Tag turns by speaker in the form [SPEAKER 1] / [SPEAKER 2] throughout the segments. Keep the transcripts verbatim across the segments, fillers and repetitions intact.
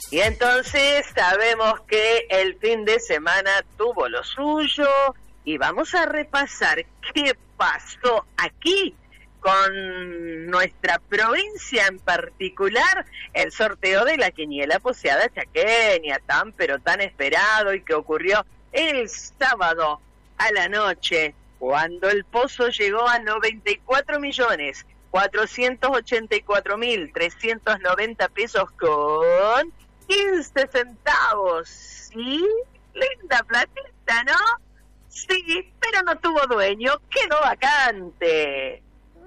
[SPEAKER 1] Y entonces sabemos que el fin de semana tuvo lo suyo y vamos a repasar qué pasó aquí con nuestra provincia en particular, el sorteo de la quiniela poseada chaqueña, tan pero tan esperado y que ocurrió el sábado a la noche, cuando el pozo llegó a noventa y cuatro millones cuatrocientos ochenta y cuatro mil trescientos noventa pesos con quince centavos. Sí, linda platita, ¿no? Sí, pero no tuvo dueño, quedó vacante.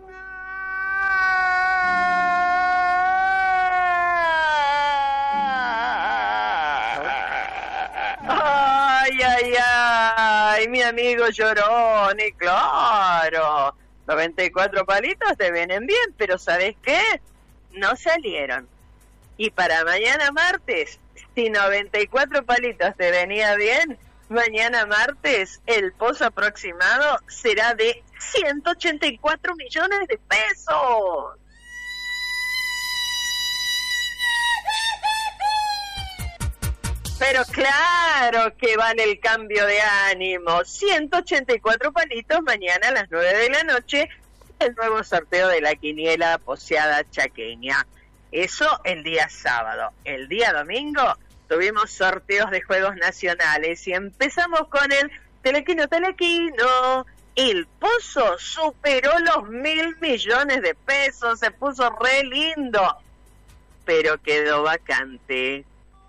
[SPEAKER 1] Ay, ay, ay, mi amigo llorón, y claro, noventa y cuatro palitos te vienen bien, pero ¿sabes qué? No salieron. Y para mañana martes, si noventa y cuatro palitos te venía bien, mañana martes el pozo aproximado será de ciento ochenta y cuatro millones de pesos. Pero claro que vale el cambio de ánimo. ciento ochenta y cuatro palitos mañana a las nueve de la noche, el nuevo sorteo de la quiniela poseada chaqueña. Eso el día sábado. El día domingo tuvimos sorteos de juegos nacionales y empezamos con el Telequino Telequino. El pozo superó los mil millones de pesos, se puso re lindo, pero quedó vacante.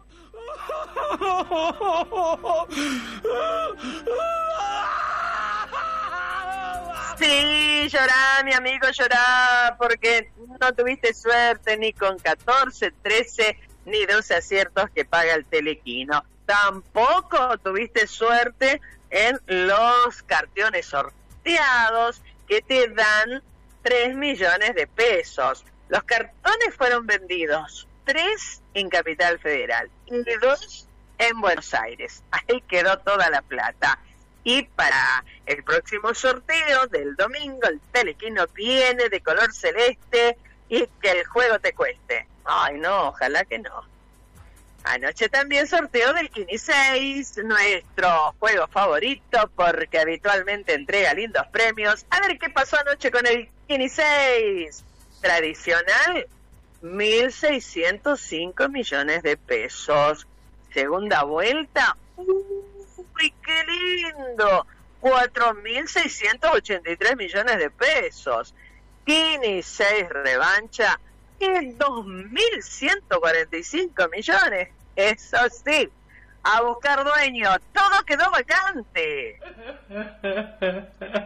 [SPEAKER 1] Sí, llorá, mi amigo, llorá, porque no tuviste suerte ni con catorce, trece, ni doce aciertos que paga el Telequino. Tampoco tuviste suerte en los cartones sorteados que te dan tres millones de pesos. Los cartones fueron vendidos, tres en Capital Federal y dos en Buenos Aires. Ahí quedó toda la plata. Y para el próximo sorteo del domingo, el Telequino viene de color celeste y que el juego te cueste. Ay, no, ojalá que no. Anoche también sorteo del Kini seis, nuestro juego favorito porque habitualmente entrega lindos premios. A ver qué pasó anoche con el Kini seis. Tradicional, mil seiscientos cinco millones de pesos. Segunda vuelta, ¡uy, qué lindo! cuatro mil seiscientos ochenta y tres millones de pesos. Kini seis revancha, en dos mil ciento cuarenta y cinco millones. Eso sí, a buscar dueño, todo quedó vacante.